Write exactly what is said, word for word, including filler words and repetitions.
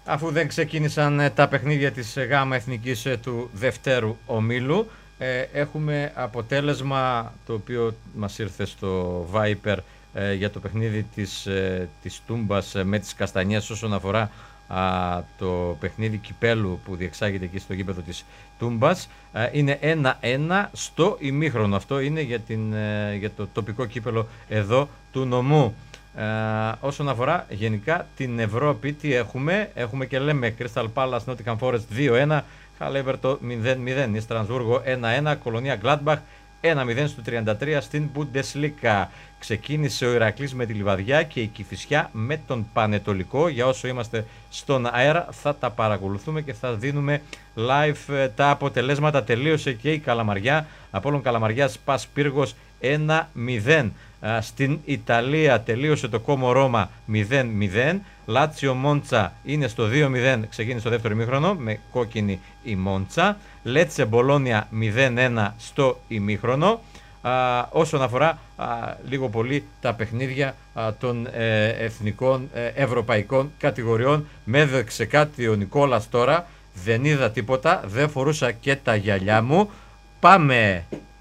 Αφού δεν ξεκίνησαν ε, τα παιχνίδια της ε, ΓΑΜΑ Εθνικής ε, του Δευτέρου Ομίλου, ε, έχουμε αποτέλεσμα το οποίο μας ήρθε στο Viper ε, για το παιχνίδι της, ε, της Τούμπας ε, με τις Καστανιές όσον αφορά α, το παιχνίδι κυπέλου που διεξάγεται εκεί στο γήπεδο της Τούμπας. Ε, είναι ένα ένα στο ημίχρονο. Αυτό είναι για, την, ε, για το τοπικό κύπελο εδώ του νομού. Ε, όσον αφορά γενικά την Ευρώπη, τι έχουμε? Έχουμε και λέμε Crystal Palace Nottingham Forest δύο ένα, Χαλέβερτο μηδέν μηδέν, η Στρασβούργο ένα ένα, Κολονία Gladbach ένα μηδέν στο τριάντα τρία στην Bundesliga. Ξεκίνησε ο Ηρακλής με τη Λιβαδιά και η Κηφισιά με τον Πανετολικό. Για όσο είμαστε στον αέρα θα τα παρακολουθούμε και θα δίνουμε live τα αποτελέσματα. Τελείωσε και η Καλαμαριά, Απόλλων Καλαμαριάς Πας Πύργος ένα μηδέν. Στην Ιταλία τελείωσε το Κόμο Ρώμα μηδέν μηδέν. Λάτσιο Μόντσα είναι στο δύο μηδέν, ξεκίνησε το δεύτερο ημίχρονο με κόκκινη η Μόντσα. Λέτσε Μπολόνια μηδέν ένα στο ημίχρονο. Α, όσον αφορά α, λίγο πολύ τα παιχνίδια α, των ε, εθνικών ε, ευρωπαϊκών κατηγοριών, με έδειξε κάτι ο Νικόλας τώρα, δεν είδα τίποτα, δεν φορούσα και τα γυαλιά μου. Πάμε!